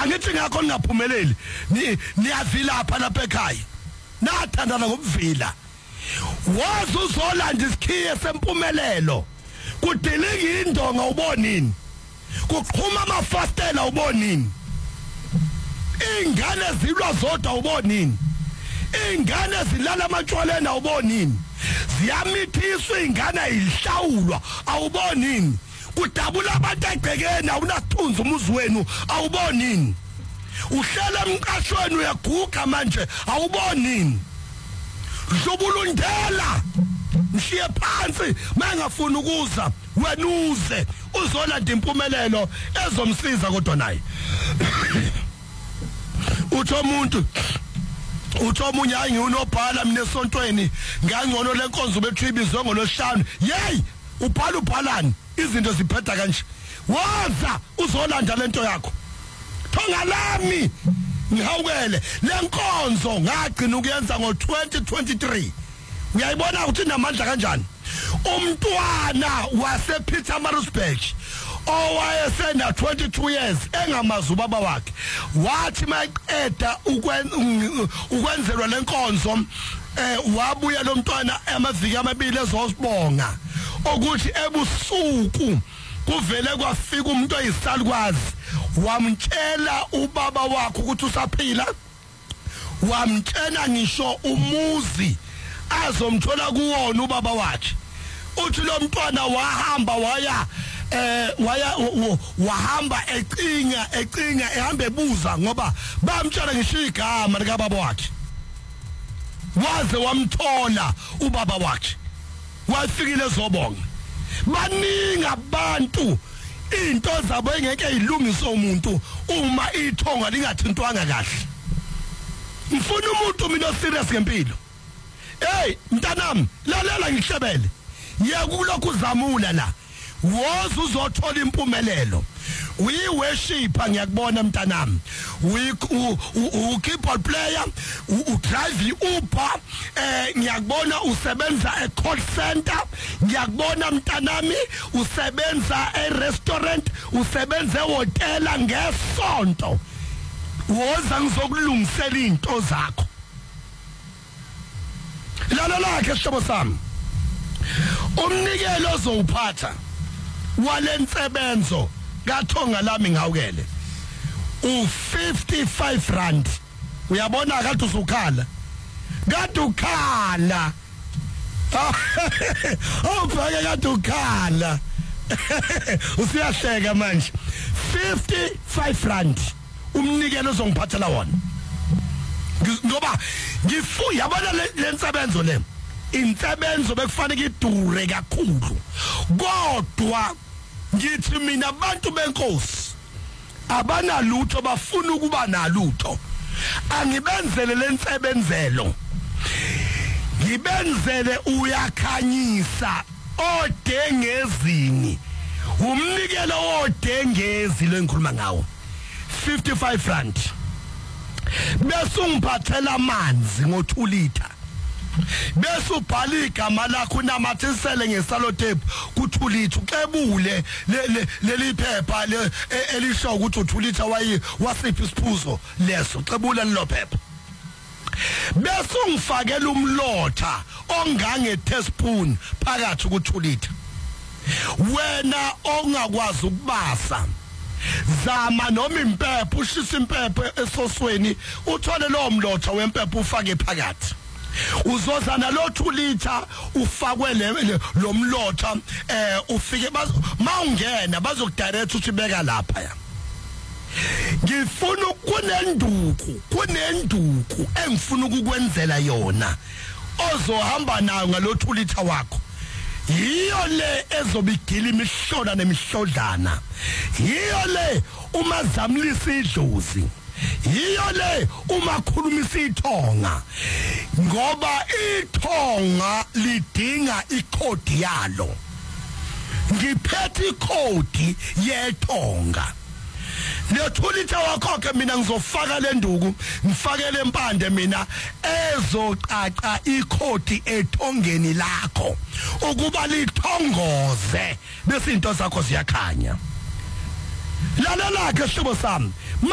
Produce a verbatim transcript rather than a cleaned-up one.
angithi ngakho ningaphumeleli niyavila lapha lapha ekhaya nathandana ngobuvila wazi uzolanda isikhiye sempumelelo kudilinga indonga ubonini kuqhuma amafastela ubonini ingane zilwa zodwa ubonini ingane zilala amatshwaleni awubonini ziyamithiswa ingane ihlawulwa awubonini kudabula abantu egcekeni awunathunza umuzi wenu awubonini uhlala emqashweni uyaguga manje awubonini Zobulundela mshiye phansi mangafuna ukuza wenuze uzolanda impumelelo ezomsiza kodwa naye utho umuntu utho omunye hayi ngiunobhala mina esontweni ngangcono lenkonzo bethu ibizwe ngolosihlanu yey ubhala ubhalani izinto ziphetha kanje waza uzolanda lento yakho thonga lami ngihawukele lenkonzo ngagcina ukuyenza ngo twenty twenty-three uyayibona ukuthi namandla kanjani umntwana wase Pietermaritzburg owayesena twenty-two years engamazi ubaba wakhe wathi maqeda ukwenzelwa lenkonzo eh wabuya lo mntwana amaviki amabili ezosibonga ukuthi ebusuku kuvele kwafika umuntu oyisalukwazi wamtshela ubaba wakhe ukuthi usaphila wamtshela ngisho umuzi azomthola kuwona ubaba wakhe uthi lo mntwana wahamba waya eh waya wahamba ecinga ecinga ehamba ebuza ngoba bamtshela ngisho igama lika baba wakhe waze wamthola ubaba wakhe wafikile zobonga baningi abantu into zabo engeke ilungise umuntu uma ithonga lingathintwanga kahle ngifuna umuntu mina serious ngempilo hey mntanami lalela ngihlebele yakulokhu uzamula la woza uzothola impumelelo we worship ngiyakubona mntanami we u keyboard player u drive Uber eh ngiyakubona usebenza e call center ngiyakubona mntanami usebenza e restaurant usebenza e hotel ngesonto woza ngizokulungisela into zakho lalela ke sihlobo sami umnikelo ozowuphatha walensebenzo kathonga lami ngawukele u fifty-five rand uyabona kade usukhala kade ukhala awubheke kade ukhala usiyahleka manje fifty-five rand umnikelo ozongiphathela wona ngoba ngifu yabona lensebenzo le insebenzo bekufanele idure kakhulu kodwa ngithi mina abantu benkosi abanalutho bafuna ukuba nalutho angibenzele lensebenzelo ngibenzele uyakhanyisa odengezini umnikelo odengezi lengikhuluma ngawo fifty-five rand bese ungiphathela amanzi ngo two liter bese ubhala igama lakho namathisele ngesalotape kuthulitha uxebule leli phepha elisho ukuthi uthulitha wayi wasiphi isiphuzo leso uxebula lelo phepha bese ungifakela umlotha ongange teaspoon phakathi kuthulitha wena ongakwazi ukubasa zama noma impepho ushisa impepho esosweni uthole lo mlotha wempepho ufake phakathi uzozana lo two liter ufakwe lo mlotha eh ufike mawungena bazokudirect uthi beka lapha ya ngifuna kunenduku kunenduku engifuna ukukwenzela yona ozohamba nayo ngalo two liter wakho yiyo le ezobigila imihlola nemihlodlana yiyo le uma zamlisa idlozi yiyo le uma khulumisa ithonga ngoba ithonga lidinga ikhodi yalo ngiphethe ikhodi yethonga lethulitha wakho ke mina ngizofaka lenduku ngifakele empande mina ezocaca ikhodi ethongeni lakho ukuba lithongoze bese into zakho ziyakhanya lalela ke sihlobo sami